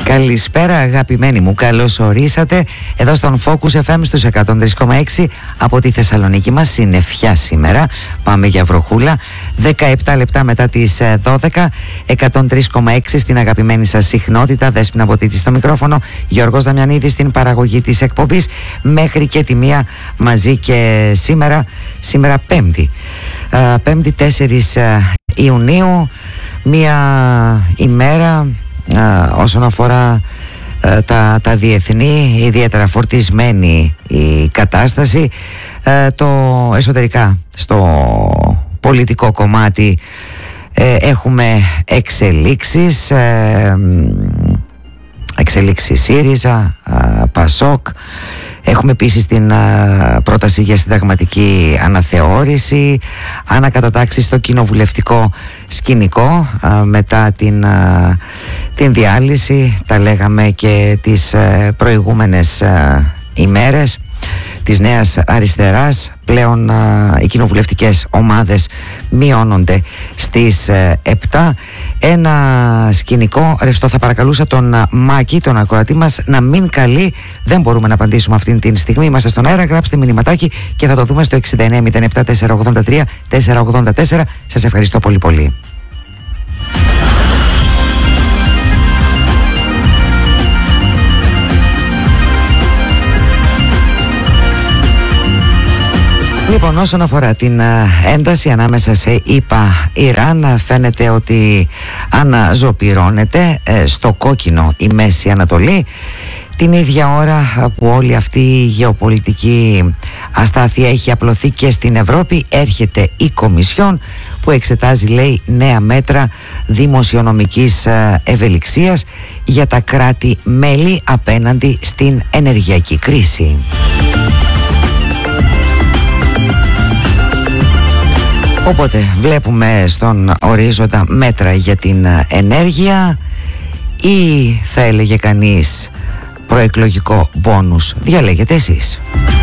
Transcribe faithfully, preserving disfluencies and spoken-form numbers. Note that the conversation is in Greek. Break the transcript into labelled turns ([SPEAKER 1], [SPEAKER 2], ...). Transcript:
[SPEAKER 1] Καλησπέρα αγαπημένοι μου, καλώς ορίσατε εδώ στον Focus εφ εμ στους εκατόν τρία κόμμα έξι από τη Θεσσαλονίκη μας. Συννεφιά σήμερα, πάμε για βροχούλα. Δεκαεπτά λεπτά μετά τις δώδεκα, εκατόν τρία κόμμα έξι στην αγαπημένη σας συχνότητα. Δέσποινα Βοτίτση στο μικρόφωνο, Γιώργος Δαμιανίδης στην παραγωγή της εκπομπής. Μέχρι και τη μία μαζί και σήμερα, σήμερα Πέμπτη, Πέμπτη τέσσερις Ιουνίου, μία ημέρα Uh, όσον αφορά uh, τα, τα διεθνή, ιδιαίτερα φορτισμένη η κατάσταση, uh, το εσωτερικά στο πολιτικό κομμάτι uh, έχουμε εξελίξεις, uh, εξελίξεις ΣΥΡΙΖΑ, uh, ΠΑΣΟΚ. Έχουμε επίσης την α, πρόταση για συνταγματική αναθεώρηση, ανακατατάξει στο κοινοβουλευτικό σκηνικό α, μετά την, α, την διάλυση, τα λέγαμε και τις α, προηγούμενες α, ημέρες της Νέας Αριστεράς. Πλέον α, οι κοινοβουλευτικές ομάδες μειώνονται στις α, επτά. Ένα σκηνικό ρευστό. Θα παρακαλούσα τον α, Μάκη, τον ακροατή μας, να μην καλεί. Δεν μπορούμε να απαντήσουμε αυτή τη στιγμή. Είμαστε στον αέρα. Γράψτε μηνυματάκι και θα το δούμε στο εξήντα εννέα μηδέν επτά τετρακόσια ογδόντα τρία τετρακόσια ογδόντα τέσσερα. Σας ευχαριστώ πολύ πολύ. Λοιπόν, όσον αφορά την ένταση ανάμεσα σε ΗΠΑ-Ιράν, φαίνεται ότι αναζωπυρώνεται στο κόκκινο η Μέση Ανατολή, την ίδια ώρα που όλη αυτή η γεωπολιτική αστάθεια έχει απλωθεί και στην Ευρώπη. Έρχεται η Κομισιόν που εξετάζει, λέει, νέα μέτρα δημοσιονομικής ευελιξίας για τα κράτη-μέλη απέναντι στην ενεργειακή κρίση. Οπότε βλέπουμε στον ορίζοντα μέτρα για την ενέργεια ή θα έλεγε κανείς προεκλογικό μπόνους. Διαλέγετε εσείς.